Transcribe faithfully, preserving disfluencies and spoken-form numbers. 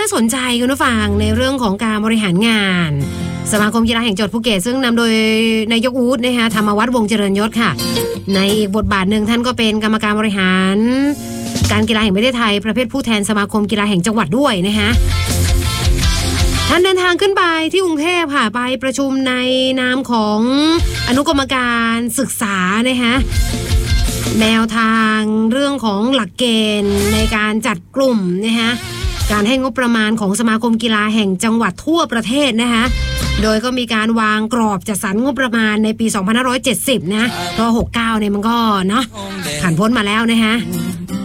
าสนใจคุณผู้ฟังในเรื่องของการบริหารงานสมาคมกีฬาแห่งจังหวัดภูเก็ตซึ่งนำโดยนายกอู๊ดนะคะธรรมวัฒน์วงศ์เจริญยศค่ะในอีกบทบาทหนึ่งท่านก็เป็นกรรมการบริหารการกีฬาแห่งประเทศไทยประเภทผู้แทนสมาคมกีฬาแห่งจังหวัดด้วยนะคะท่านเดินทางขึ้นไปที่กรุงเทพค่ะไปประชุมในนามของอนุกรรมการศึกษานะคะแนวทางเรื่องของหลักเกณฑ์ในการจัดกลุ่มนะคะการให้งบประมาณของสมาคมกีฬาแห่งจังหวัดทั่วประเทศนะคะโดยก็มีการวางกรอบจัดสรรงบประมาณในปีสองพันห้าร้อยเจ็ดสิบนะเพราะหกสิบเก้าเนี่ยมันก็เนาะผ่านพ้นมาแล้วนะคะ